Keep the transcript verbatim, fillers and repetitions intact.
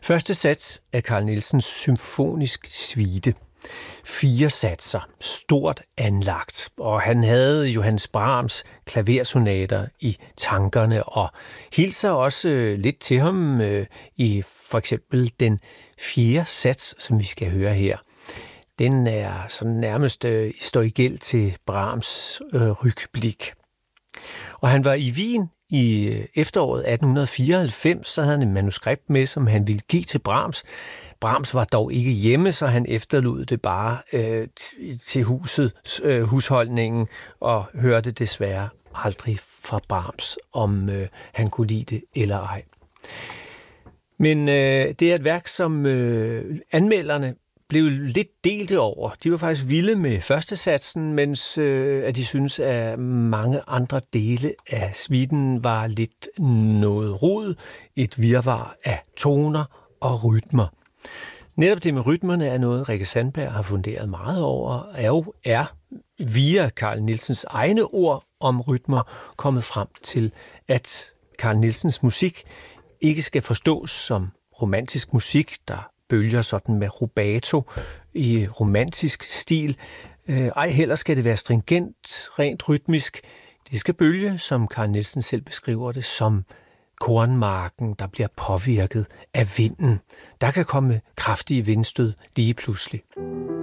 Første sats af Carl Nielsens symfonisk suite. Fire satser, stort anlagt, og han havde Johannes Brahms klaversonater i tankerne, og hilser også øh, lidt til ham øh, i for eksempel den fjerde sats, som vi skal høre her. Den er sådan nærmest øh, står i gæld til Brahms øh, rygblik. Og han var i Wien i efteråret atten fireoghalvfems, så havde han et manuskript med, som han ville give til Brahms. Brahms var dog ikke hjemme, så han efterlod det bare øh, til huset, øh, husholdningen, og hørte desværre aldrig fra Brahms, om øh, han kunne lide det eller ej. Men øh, det er et værk, som øh, anmelderne blev lidt delte over. De var faktisk vilde med første satsen, mens øh, at de synes, at mange andre dele af suiten var lidt noget rod, et virvar af toner og rytmer. Netop det med rytmerne er noget, Rikke Sandberg har funderet meget over, og jo er via Carl Nielsens egne ord om rytmer kommet frem til, at Carl Nielsens musik ikke skal forstås som romantisk musik, der bølger sådan med rubato i romantisk stil. Ej heller skal det være stringent, rent rytmisk. Det skal bølge, som Carl Nielsen selv beskriver det, som kornmarken, der bliver påvirket af vinden. Der kan komme kraftige vindstød lige pludselig.